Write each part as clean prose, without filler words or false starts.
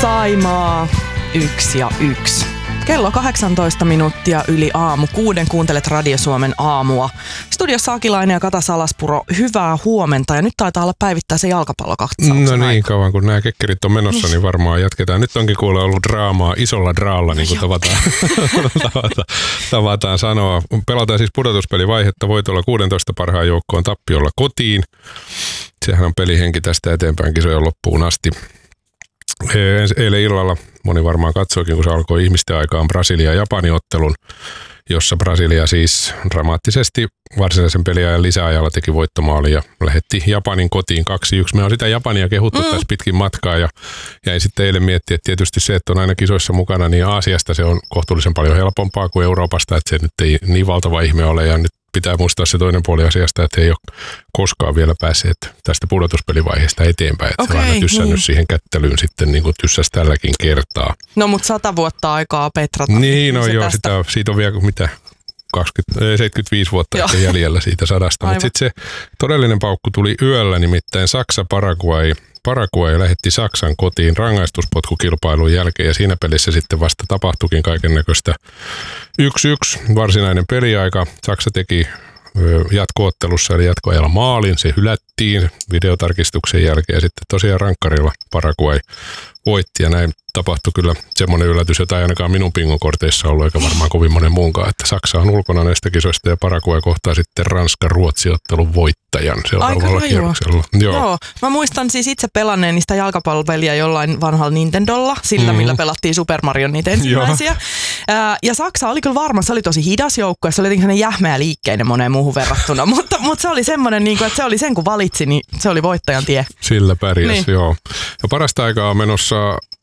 Saimaa 1 ja 1. Kello 18 minuuttia yli aamu. 6 kuuntelet Radio Suomen aamua. Studiossa Akilainen ja Kata Salaspuro, hyvää huomenta. Ja nyt taitaa olla päivittäisen jalkapallokatsauksen No niin, aika. kauan kun nämä kekkerit on menossa, niin varmaan jatketaan. Nyt onkin kuule ollut draamaa isolla draalla, niin kuin tavataan sanoa. Pelataan siis pudotuspelivaihetta voitolla 16 parhaan joukkoon tappiolla kotiin. Sehän on pelihenki tästä eteenpäin kisojen loppuun asti. Eilen illalla moni varmaan katsoikin, kun se alkoi ihmisten aikaan Brasilia-Japani-ottelun, jossa Brasilia siis dramaattisesti varsinaisen peliajan lisäajalla teki voittomaalin ja lähetti Japanin kotiin 2-1. Me on sitä Japania kehuttu tässä pitkin matkaa ja jäin sitten eilen miettiä, että tietysti se, että on aina kisoissa mukana, niin Aasiasta se on kohtuullisen paljon helpompaa kuin Euroopasta, että se nyt ei niin valtava ihme ole ja nyt pitää muistaa se toinen puoli asiasta, että ei ole koskaan vielä päässeet tästä pudotuspelivaiheesta eteenpäin. Että se on aina tyssännyt siihen kättelyyn sitten niin kuin tyssäs tälläkin kertaa. No mutta 100 vuotta aikaa petrata. Niin, no joo, siitä on vielä mitä 75 vuotta jäljellä siitä 100. Mutta sitten se todellinen paukku tuli yöllä, nimittäin Paraguay lähetti Saksan kotiin rangaistuspotkukilpailun jälkeen ja siinä pelissä sitten vasta tapahtuikin kaikennäköistä 1-1 varsinainen peliaika. Saksa teki jatko-ottelussa eli jatkoajalla maalin, se hylättiin videotarkistuksen jälkeen ja sitten tosiaan rankkarilla Paraguay voitti ja näin tapahtui kyllä semmoinen yllätys, jota ei ainakaan minun pingokorteissa ollut eikä varmaan kovin monen muunkaan, että Saksa on ulkona näistä kisoista ja Paraguay kohtaa sitten Ranska-Ruotsi-ottelun voittajan seuraavalla kierroksella. Joo, mä muistan siis itse pelanneen niistä jalkapallopeliä jollain vanhalla Nintendolla, sillä millä pelattiin Super Mario niitä ensimmäisiä. Ja Saksa oli kyllä varma, se oli tosi hidas joukko ja se oli jotenkin jähmeä liikkeinen moneen muuhun verrattuna, mutta se oli semmoinen, että se oli sen kun valitsi, niin se oli voittajan tie. Sillä pärjäs, joo. Ja parasta aikaa on menossa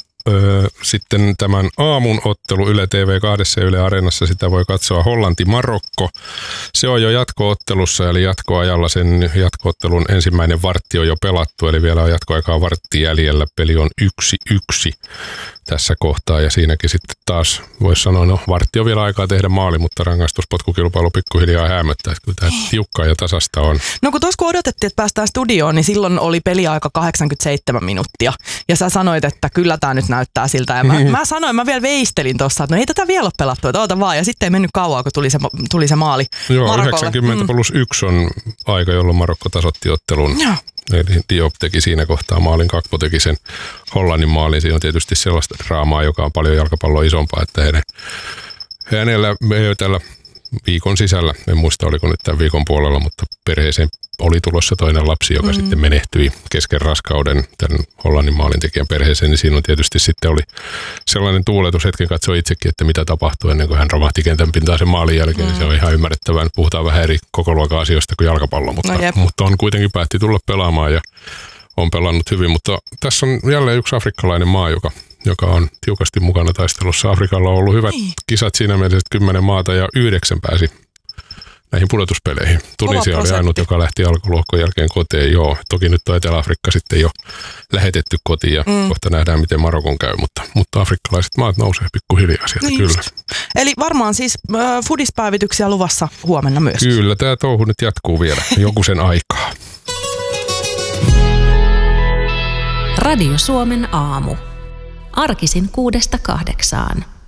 sitten tämän aamun ottelu Yle TV2 ja Yle Areenassa, sitä voi katsoa Hollanti-Marokko. Se on jo jatko-ottelussa, eli jatkoajalla sen jatko-ottelun ensimmäinen vartti on jo pelattu, eli vielä on jatkoaikaa vartti jäljellä. Peli on 1-1 tässä kohtaa ja siinäkin sitten taas voisi sanoa, no vartti on vielä aikaa tehdä maali, mutta rangaistuspotkukilpailu pikkuhiljaa häämöttää, että kyllä tämä tiukkaa ja tasasta on. No kun tuossa kun odotettiin, että päästään studioon, niin silloin oli peliaika 87 minuuttia ja sä sanoit, että kyllä tämä nyt näyttää siltä ja mä vielä veistelin tuossa, että no ei tätä vielä ole pelattu, että oota vaan ja sitten ei mennyt kauan, kun tuli se maali Joo, Marokolle. 90+1 on aika, jolloin Marokko tasoitti ottelun. Joo. Eli Diop teki siinä kohtaa maalin, Kakpo teki sen Hollannin maalin. Siinä on tietysti sellaista draamaa, joka on paljon jalkapalloa isompaa, että hänellä tällä viikon sisällä, en muista oliko nyt tämän viikon puolella, mutta perheeseen oli tulossa toinen lapsi, joka sitten menehtyi kesken raskauden tämän Hollannin maalintekijän perheeseen, niin siinä on tietysti sitten oli sellainen tuuletus, hetken katsoi itsekin, että mitä tapahtui ennen kuin hän romahti kentän pintaan sen maalin jälkeen, niin se on ihan ymmärrettävää. Nyt puhutaan vähän eri kokoluokan asioista kuin jalkapallo, mutta on kuitenkin päätti tulla pelaamaan ja on pelannut hyvin, mutta tässä on jälleen yksi afrikkalainen maa, joka on tiukasti mukana taistelussa. Afrikalla on ollut hyvät kisat siinä mielessä, että 10 maata ja 9 pääsi näihin pudotuspeleihin. Tunisia oli ainut, joka lähti alkulohkon jälkeen kotiin. Joo, toki nyt on Etelä-Afrikka sitten jo lähetetty kotiin ja kohta nähdään, miten Marokon käy, mutta afrikkalaiset maat nousee pikkuhiljaa sieltä niin kyllä. Just. Eli varmaan siis fudispäivityksiä luvassa huomenna myös. Kyllä, tämä touhu nyt jatkuu vielä joku sen aikaa. Radio Suomen aamu. Arkisin 6–8.